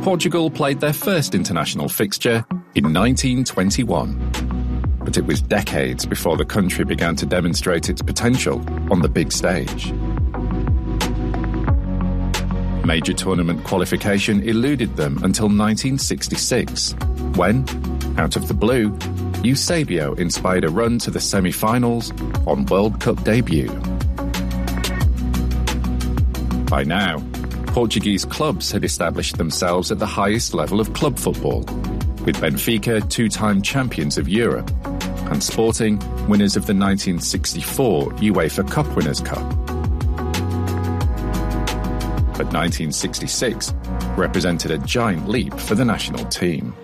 Portugal played their first international fixture in 1921. But it was decades before the country began to demonstrate its potential on the big stage. Major tournament qualification eluded them until 1966, when, out of the blue, Eusebio inspired a run to the semi-finals on World Cup debut. By now, Portuguese clubs had established themselves at the highest level of club football, with Benfica two-time champions of Europe, and Sporting winners of the 1964 UEFA Cup Winners' Cup. But 1966 represented a giant leap for the national team.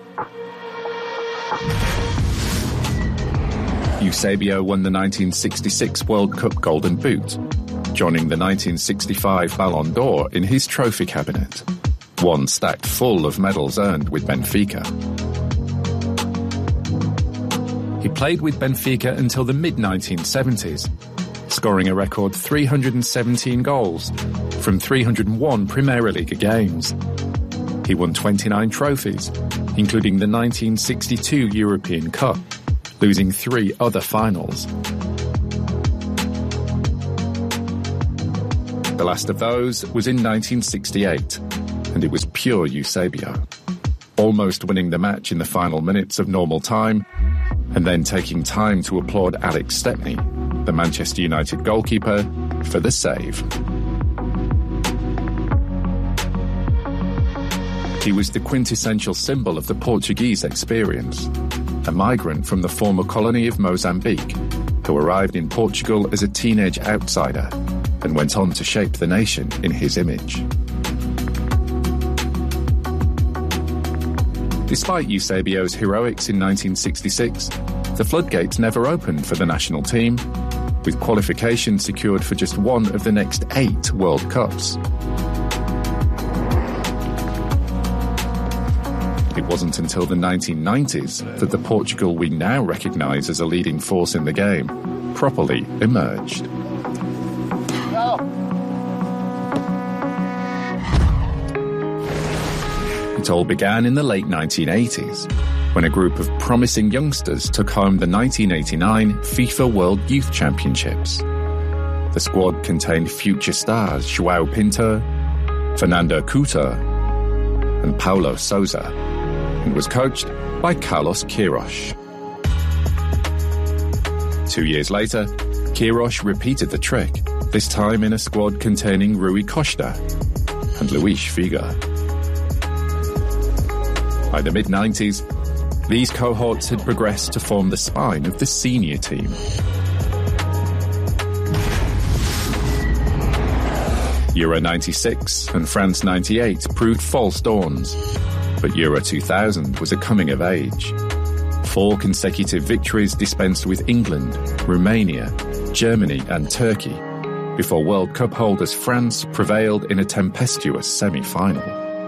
Eusebio won the 1966 World Cup Golden Boot, joining the 1965 Ballon d'Or in his trophy cabinet, one stacked full of medals earned with Benfica. He played with Benfica until the mid-1970s, scoring a record 317 goals from 301 Primeira Liga games. He won 29 trophies, including the 1962 European Cup, losing 3 other finals. The last of those was in 1968, and it was pure Eusebio, almost winning the match in the final minutes of normal time, and then taking time to applaud Alex Stepney, the Manchester United goalkeeper, for the save. He was the quintessential symbol of the Portuguese experience, a migrant from the former colony of Mozambique, who arrived in Portugal as a teenage outsider and went on to shape the nation in his image. Despite Eusebio's heroics in 1966, the floodgates never opened for the national team, with qualification secured for just one of the next 8 World Cups. It wasn't until the 1990s that the Portugal we now recognise as a leading force in the game properly emerged. It all began in the late 1980s, when a group of promising youngsters took home the 1989 FIFA World Youth Championships. The squad contained future stars João Pinto, Fernando Couto, and Paulo Sousa, and was coached by Carlos Queiroz. 2 years later, Queiroz repeated the trick, this time in a squad containing Rui Costa and Luis Figo. By the mid-90s, these cohorts had progressed to form the spine of the senior team. Euro 96 and France 98 proved false dawns, but Euro 2000 was a coming of age. 4 consecutive victories dispensed with England, Romania, Germany and Turkey, before World Cup holders France prevailed in a tempestuous semi-final.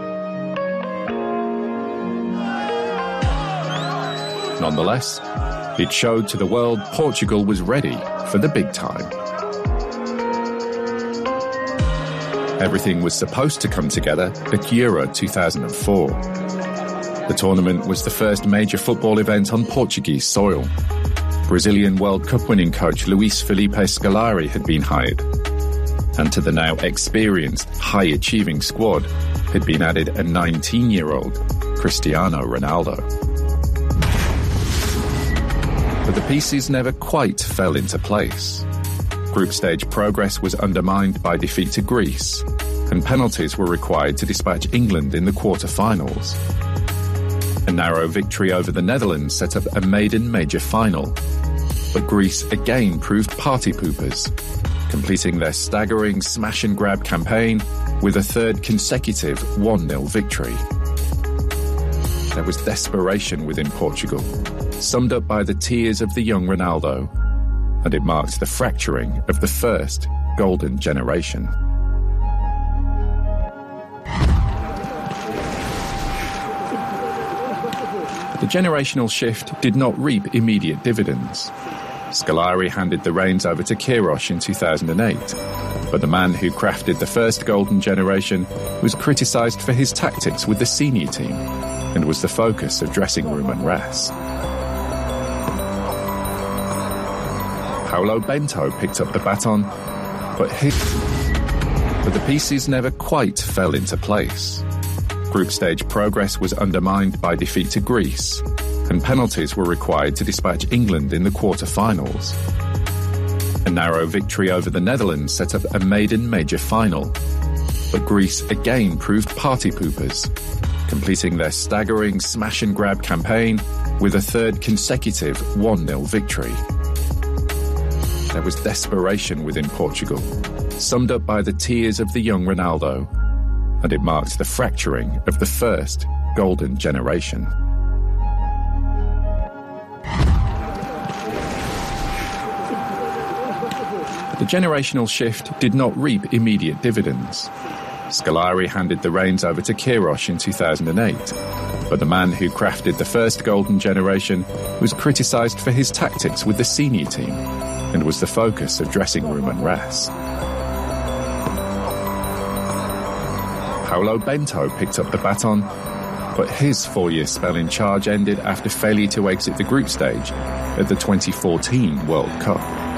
Nonetheless, it showed to the world Portugal was ready for the big time. Everything was supposed to come together at Euro 2004. The tournament was the first major football event on Portuguese soil. Brazilian World Cup winning coach Luis Felipe Scolari had been hired, and to the now experienced, high-achieving squad had been added a 19-year-old Cristiano Ronaldo. But the pieces never quite fell into place. Group stage progress was undermined by defeat to Greece, and penalties were required to dispatch England in the quarter-finals. A narrow victory over the Netherlands set up a maiden major final, but Greece again proved party poopers, completing their staggering smash-and-grab campaign with a third consecutive 1-0 victory. There was desperation within Portugal, summed up by the tears of the young Ronaldo, and it marked the fracturing of the first golden generation. The generational shift did not reap immediate dividends. Scolari handed the reins over to Queiroz in 2008, But the man who crafted the first golden generation was criticised for his tactics with the senior team and was the focus of dressing room unrest. Paulo Bento picked up the baton, but the pieces never quite fell into place. Group stage progress was undermined by defeat to Greece, and penalties were required to dispatch England in the quarter-finals. A narrow victory over the Netherlands set up a maiden major final, but Greece again proved party poopers, completing their staggering smash-and-grab campaign with a third consecutive 1-0 victory. There was desperation within Portugal, summed up by the tears of the young Ronaldo, and it marked the fracturing of the first golden generation. The generational shift did not reap immediate dividends. Scolari handed the reins over to Queiroz in 2008, but the man who crafted the first golden generation was criticised for his tactics with the senior team and was the focus of dressing room unrest. Paulo Bento picked up the baton, but his 4-year spell in charge ended after failure to exit the group stage at the 2014 World Cup.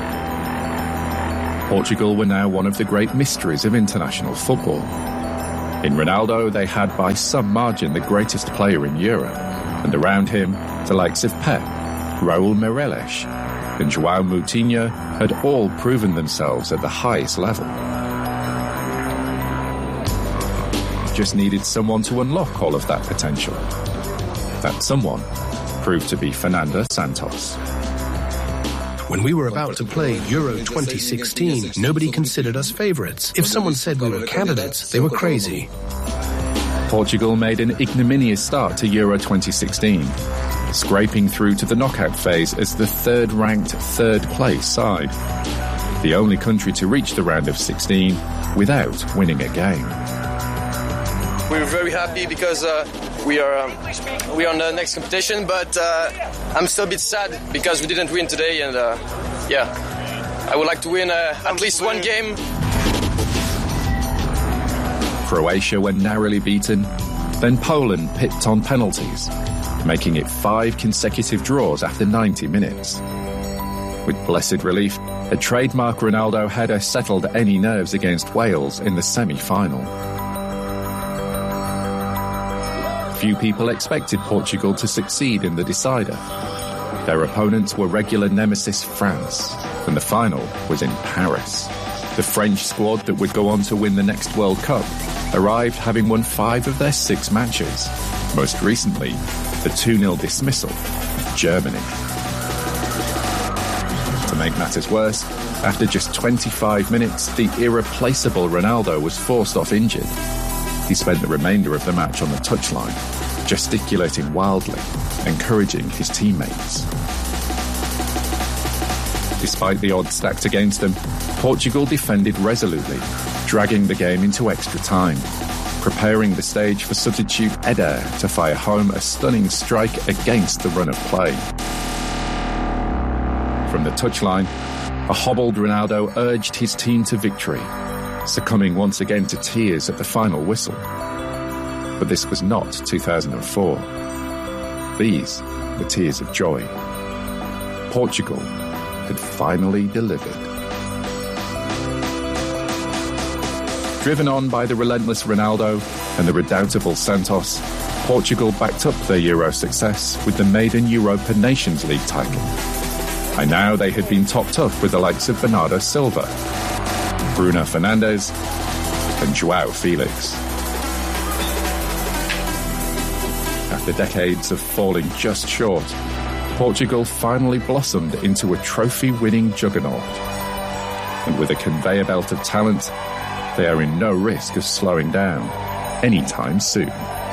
Portugal were now one of the great mysteries of international football. In Ronaldo, they had by some margin the greatest player in Europe, and around him, the likes of Pep, Raul Meireles, and João Moutinho had all proven themselves at the highest level. Just needed someone to unlock all of that potential. That someone proved to be Fernando Santos. When we were about to play Euro 2016, nobody considered us favourites. If someone said we were candidates, they were crazy. Portugal made an ignominious start to Euro 2016, scraping through to the knockout phase as the third-ranked third-place side, the only country to reach the round of 16 without winning a game. We're very happy because we are on the next competition, but I'm still a bit sad because we didn't win today, and I would like to win at least one game. Croatia were narrowly beaten, then Poland pipped on penalties, making it 5 consecutive draws after 90 minutes. With blessed relief, a trademark Ronaldo header settled any nerves against Wales in the semi-final. Few people expected Portugal to succeed in the decider. Their opponents were regular nemesis France, and the final was in Paris. The French squad that would go on to win the next World Cup arrived having won 5 of their 6 matches, most recently the 2-0 dismissal of Germany. To make matters worse, after just 25 minutes, the irreplaceable Ronaldo was forced off injured. He spent the remainder of the match on the touchline, gesticulating wildly, encouraging his teammates. Despite the odds stacked against them, Portugal defended resolutely, dragging the game into extra time, preparing the stage for substitute Eder to fire home a stunning strike against the run of play. From the touchline, a hobbled Ronaldo urged his team to victory, succumbing once again to tears at the final whistle. But this was not 2004. These were tears of joy. Portugal had finally delivered. Driven on by the relentless Ronaldo and the redoubtable Santos, Portugal backed up their Euro success with the maiden Europa Nations League title. By now they had been topped up with the likes of Bernardo Silva, Bruno Fernandes, and João Felix. After decades of falling just short, Portugal finally blossomed into a trophy-winning juggernaut. And with a conveyor belt of talent, they are in no risk of slowing down anytime soon.